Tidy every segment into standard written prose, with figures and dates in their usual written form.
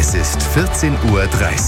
Es ist 14:30 Uhr.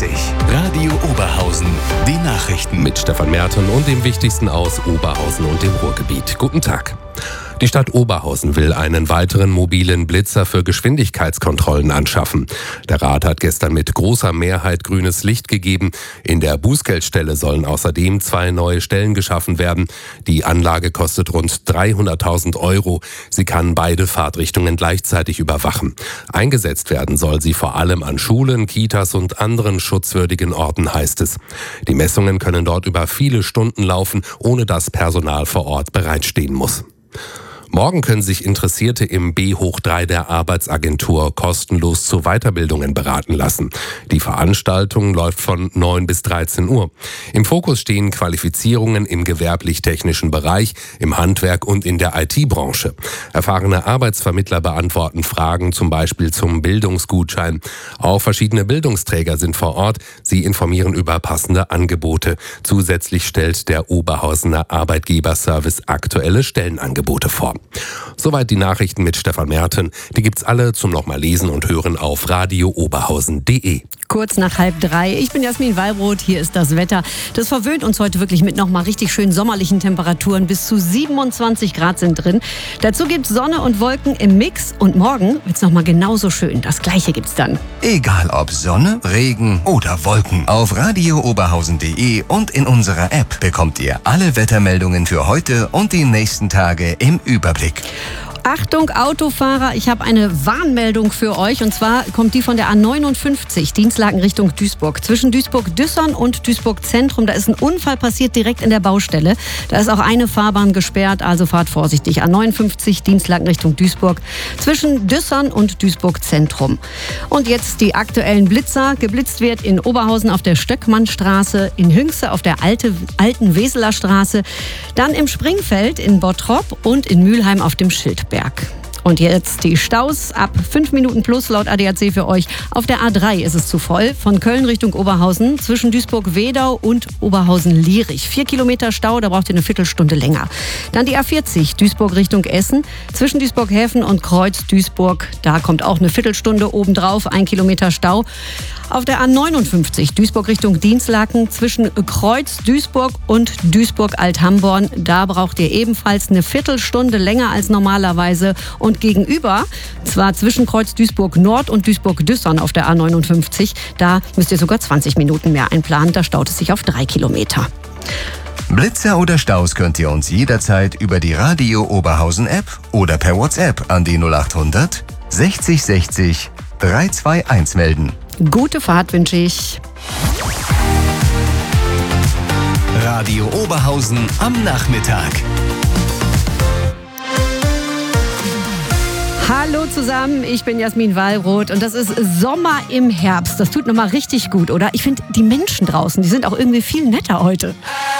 Radio Oberhausen. Die Nachrichten. Mit Stefan Merten und dem Wichtigsten aus Oberhausen und dem Ruhrgebiet. Guten Tag. Die Stadt Oberhausen will einen weiteren mobilen Blitzer für Geschwindigkeitskontrollen anschaffen. Der Rat hat gestern mit großer Mehrheit grünes Licht gegeben. In der Bußgeldstelle sollen außerdem 2 neue Stellen geschaffen werden. Die Anlage kostet rund 300.000 Euro. Sie kann beide Fahrtrichtungen gleichzeitig überwachen. Eingesetzt werden soll sie vor allem an Schulen, Kitas und anderen schutzwürdigen Orten, heißt es. Die Messungen können dort über viele Stunden laufen, ohne dass Personal vor Ort bereitstehen muss. Morgen können sich Interessierte im B3 der Arbeitsagentur kostenlos zu Weiterbildungen beraten lassen. Die Veranstaltung läuft von 9 bis 13 Uhr. Im Fokus stehen Qualifizierungen im gewerblich-technischen Bereich, im Handwerk und in der IT-Branche. Erfahrene Arbeitsvermittler beantworten Fragen, zum Beispiel zum Bildungsgutschein. Auch verschiedene Bildungsträger sind vor Ort. Sie informieren über passende Angebote. Zusätzlich stellt der Oberhausener Arbeitgeberservice aktuelle Stellenangebote vor. Soweit die Nachrichten mit Stefan Merten. Die gibt's alle zum nochmal lesen und hören auf radiooberhausen.de. Kurz nach 2:30. Ich bin Jasmin Wallbrot. Hier ist das Wetter. Das verwöhnt uns heute wirklich mit nochmal richtig schön sommerlichen Temperaturen. Bis zu 27 Grad sind drin. Dazu gibt's Sonne und Wolken im Mix. Und morgen wird's nochmal genauso schön. Das Gleiche gibt's dann. Egal ob Sonne, Regen oder Wolken. Auf radiooberhausen.de und in unserer App bekommt ihr alle Wettermeldungen für heute und die nächsten Tage im Überblick. Achtung Autofahrer, ich habe eine Warnmeldung für euch und zwar kommt die von der A59, Dienstlaken Richtung Duisburg. Zwischen Duisburg-Düssern und Duisburg-Zentrum, da ist ein Unfall passiert direkt in der Baustelle. Da ist auch eine Fahrbahn gesperrt, also fahrt vorsichtig. A59, Dienstlaken Richtung Duisburg, zwischen Düssern und Duisburg-Zentrum. Und jetzt die aktuellen Blitzer. Geblitzt wird in Oberhausen auf der Stöckmannstraße, in Hünxe auf der alten Weseler Straße, dann im Springfeld in Bottrop und in Mülheim auf dem Schildberg. Und jetzt die Staus ab 5 Minuten plus laut ADAC für euch. Auf der A3 ist es zu voll. Von Köln Richtung Oberhausen zwischen Duisburg-Wedau und Oberhausen-Lierich. 4 Kilometer Stau, da braucht ihr eine Viertelstunde länger. Dann die A40 Duisburg Richtung Essen. Zwischen Duisburg-Häfen und Kreuz-Duisburg. Da kommt auch eine Viertelstunde obendrauf. 1 Kilometer Stau. Auf der A59 Duisburg Richtung Dienstlaken zwischen Kreuz-Duisburg und Duisburg-Althamborn. Da braucht ihr ebenfalls eine Viertelstunde länger als normalerweise. Und gegenüber, zwar zwischen Kreuz-Duisburg Nord und Duisburg-Düssern auf der A59, da müsst ihr sogar 20 Minuten mehr einplanen. Da staut es sich auf 3 Kilometer. Blitzer oder Staus könnt ihr uns jederzeit über die Radio Oberhausen App oder per WhatsApp an die 0800 60 60 321 melden. Gute Fahrt wünsche ich. Radio Oberhausen am Nachmittag. Hallo zusammen, ich bin Jasmin Wallroth und das ist Sommer im Herbst. Das tut nochmal richtig gut, oder? Ich finde, die Menschen draußen, die sind auch irgendwie viel netter heute.